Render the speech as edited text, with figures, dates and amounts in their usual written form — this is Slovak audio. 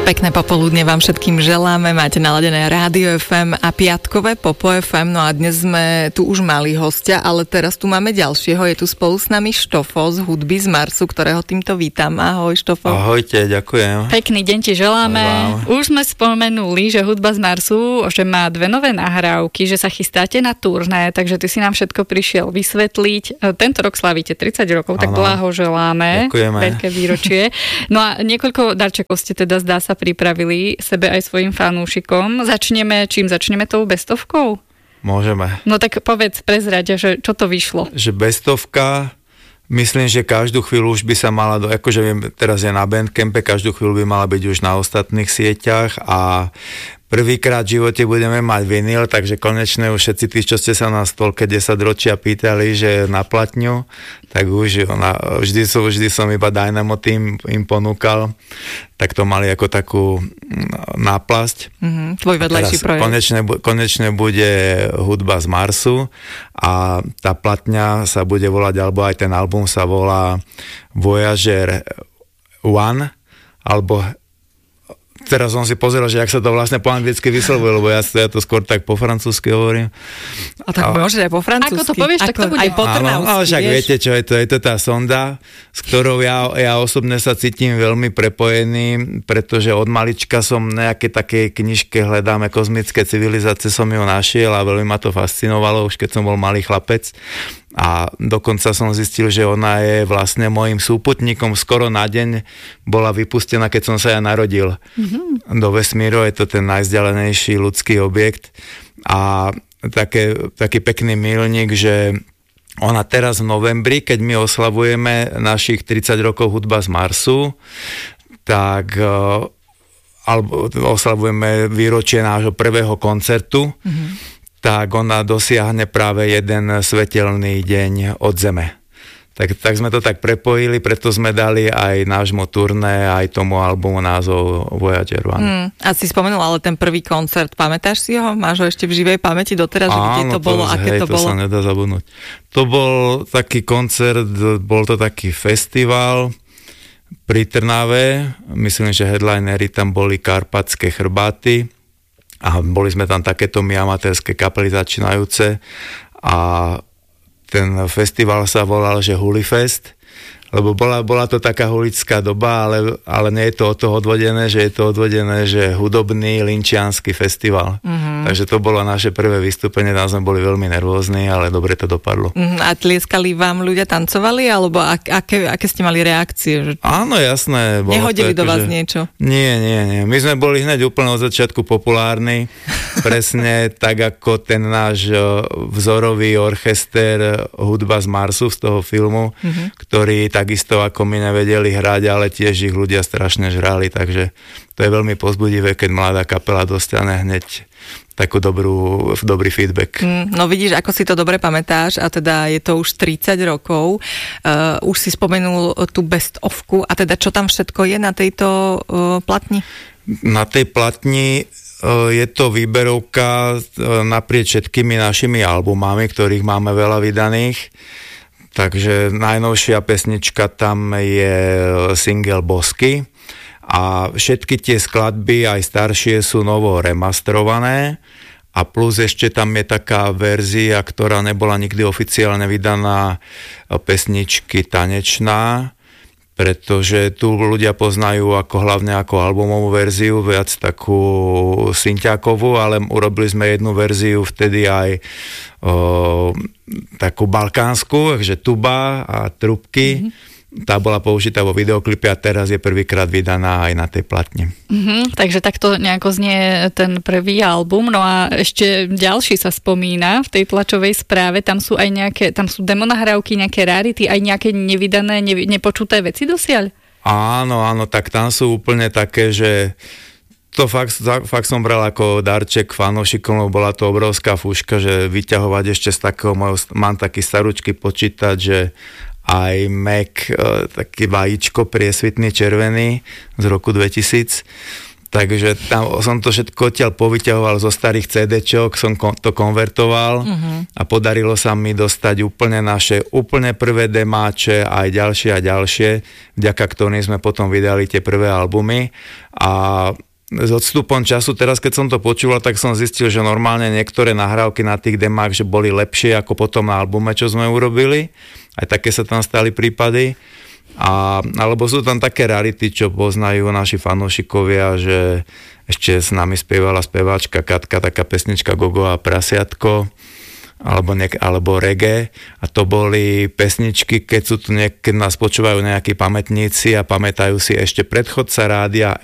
Pekné popoludne vám všetkým želáme, máte naladené Rádio FM a piatkové Popo FM, no a dnes sme tu už mali hostia, ale teraz tu máme ďalšieho, je tu spolu s nami Štofo z Hudby z Marsu, ktorého týmto vítam. Ahoj Štofo. Ahojte, ďakujem. Pekný deň ti želáme. Už sme spomenuli, že Hudba z Marsu, že má 2 nové nahrávky, že sa chystáte na turné, takže ty si nám všetko prišiel vysvetliť. Tento rok slavíte 30 rokov, tak blahoželáme. Ďakujeme. Veľké výročie. No a niekoľko darčekov ste teda zdá sa pripravili sebe aj svojim fanúšikom. Čím začneme tou bestovkou? Môžeme. No tak povedz, prezraď, že čo to vyšlo. Že bestovka, myslím, že každú chvíľu už by sa mala, akože viem, teraz je na Bandcampe, každú chvíľu by mala byť už na ostatných sieťach a prvýkrát v živote budeme mať vinyl, takže konečne už všetci tí, čo ste sa na stolke 10 ročia pýtali, že na platňu, tak už vždy som iba Dynamo tým im ponúkal, tak to mali ako takú náplasť. Tvoj vedľajší projekt. Konečne bude Hudba z Marsu a tá platňa sa bude volať, alebo aj ten album sa volá Voyager One, alebo teraz som si pozeral, že jak sa to vlastne po anglicky vyslovuje, lebo ja to skôr tak po francúzsky hovorím. A tak môže aj po francúzsky. Ako to povieš, tak to bude. Aj po trnavsky, ale však viete, čo je to? Je to tá sonda, s ktorou ja osobne sa cítim veľmi prepojený, pretože od malička som nejaké také knižke hledáme kozmické civilizácie, som ju našiel a veľmi ma to fascinovalo, už keď som bol malý chlapec. A dokonca som zistil, že ona je vlastne môjim súputníkom. Skoro na deň bola vypustená, keď som sa ja narodil do vesmíru. Je to ten najzdialenejší ľudský objekt. A taký pekný milník, že ona teraz v novembri, keď my oslavujeme našich 30 rokov Hudba z Marsu, tak alebo oslavujeme výročie nášho prvého koncertu, tak ona dosiahne práve jeden svetelný deň od Zeme. Tak sme to tak prepojili, preto sme dali aj nášmu turné, aj tomu albumu názov Voyager One. A si spomenul ale ten prvý koncert, pamätáš si ho? Máš ho ešte v živej pamäti doteraz, že kde to bolo, aké to bolo? Áno, to sa nedá zabudnúť. To bol taký koncert, bol to taký festival pri Trnave, myslím, že headlinery tam boli Karpatské chrbáty, a boli sme tam takéto my amatérske kapely začínajúce a ten festival sa volal, že Hulifest, lebo bola to taká hulická doba, ale nie je to od toho odvodené, že je to odvodené, že hudobný linčiansky festival. Takže to bolo naše prvé vystúpenie, tam sme boli veľmi nervózni, ale dobre to dopadlo. A tlieskali vám ľudia, tancovali, alebo aké ste mali reakcie? Áno, jasné. Nehodili do vás niečo? Nie. My sme boli hneď úplne od začiatku populárni, presne tak ako ten náš vzorový orchester Hudba z Marsu z toho filmu, ktorý takisto ako my nevedeli hrať, ale tiež ich ľudia strašne žrali, takže to je veľmi povzbudivé, keď mladá kapela dostane hneď takú dobrý feedback. No vidíš, ako si to dobre pamätáš a teda je to už 30 rokov. Už si spomenul tú bestovku a teda čo tam všetko je na tejto platni? Na tej platni je to výberovka naprieč všetkými našimi albumami, ktorých máme veľa vydaných. Takže najnovšia pesnička tam je single Bosky a všetky tie skladby, aj staršie, sú novo remasterované a plus ešte tam je taká verzia, ktorá nebola nikdy oficiálne vydaná, pesničky Tanečná, pretože tu ľudia poznajú hlavne ako albumovú verziu, viac takú synťákovú, ale urobili sme jednu verziu vtedy aj takú balkánsku, takže tuba a trubky. Tá bola použitá vo videoklipe a teraz je prvýkrát vydaná aj na tej platni. Takže takto nejako znie ten prvý album. No a ešte ďalší sa spomína v tej tlačovej správe. Tam sú aj tam sú demonahrávky, nejaké rarity, aj nejaké nevydané, nepočuté veci dosiaľ? Áno, tak tam sú úplne také, že to fakt som bral ako darček fanúšikom, bola to obrovská fúška, že vyťahovať ešte z takého, mám taký staručký počítač, že aj Mac, taký vajíčko priesvitný červený z roku 2000, Takže tam som to všetko odtiaľ povyťahoval zo starých CD-čok, som to konvertoval a podarilo sa mi dostať úplne naše úplne prvé demáče, aj ďalšie a ďalšie, vďaka ktorým sme potom vydali tie prvé albumy. A s odstupom času, teraz keď som to počúval, tak som zistil, že normálne niektoré nahrávky na tých demách, že boli lepšie ako potom na albume, čo sme urobili. Aj také sa tam stali prípady. Alebo sú tam také rarity, čo poznajú naši fanúšikovia, že ešte s nami spievala speváčka Katka, taká pesnička Gogo a prasiatko, alebo reggae, a to boli pesničky, keď nás počúvajú nejakí pamätníci a pamätajú si ešte predchodca rádia